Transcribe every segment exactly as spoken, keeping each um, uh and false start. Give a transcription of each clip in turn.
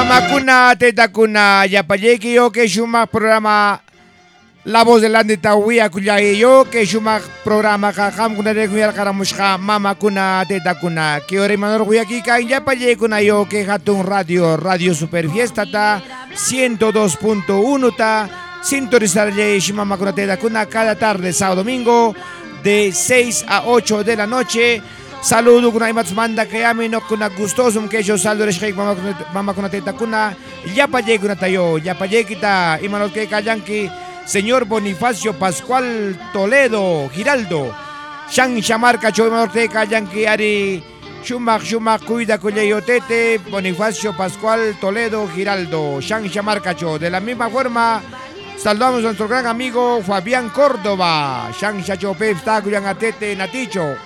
Mamakuna, tetakuna, yapayeki yo que shumak programa La Voz del Andita Huía Kuyayi yo que shumak programa kakam kuna de kuyal karamushka mamakuna, tetakuna. Que ore manor huyaki kain yapayekuna yo que hatun radio, radio super fiesta ta ciento dos punto uno ta sintonizar ye shimamakuna tetakuna cada tarde, sábado domingo de seis a ocho de la noche. Saludo kuna imats manda que ami no kuna gustosum que yo saldo reshek mama kuna teta kuna yapa ye kuna tayo yapa ye kita imanot que kayanki señor Bonifacio Pascual Toledo Giraldo Shan Shamarca cho imanot que kayanki ari shumak shumak cuida culeyo tete Bonifacio Pascual Toledo Giraldo Shan Shamarca cho. De la misma forma saludamos a nuestro gran amigo Fabián Córdoba Shan Shacho Pep Tacuyan Atete Naticho.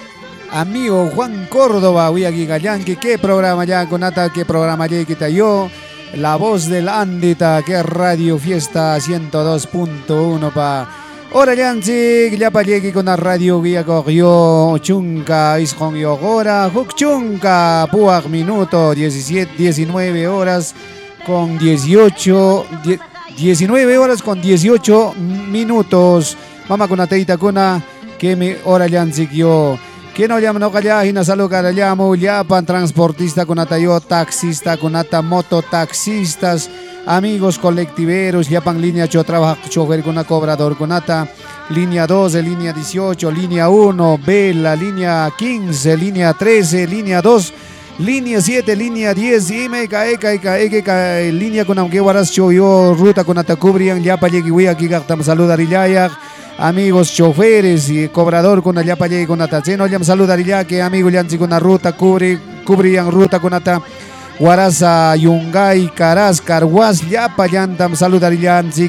Amigo Juan Córdoba, voy aquí Gallanqui, qué programa ya con Nata, qué programa ya quita yo, La Voz del Andita, qué radio fiesta ciento dos punto uno pa. Ahora Yanzi, ya pa llegue con la radio guía cogió chunca, is con yo ahora, hook chunca, puag minuto, diecisiete, diecinueve horas con dieciocho, diecinueve horas con dieciocho minutos. Vamos con la teita cuna, que me ahora Yanzi yo. Que no llama no calla hina salud cara llamo yapan transportista con atayo taxista con ata mototaxistas amigos colectiveros yapan línea cho trabaja chofer con a cobrador con ata línea doce línea dieciocho línea uno B la línea quince línea trece línea dos línea siete línea diez y me cae cae cae cae línea con aunque guaras cho yo ruta con ata cubrian ya pa llegi voy aquí gaktam saludar ya amigos choferes y cobrador con allá para allá con ata no llama saludar ya que amigo yanchi con la ruta cubre cubrían ruta con ata Guarasa Yungay Caras Carguas ya pa yantam saludar yanchi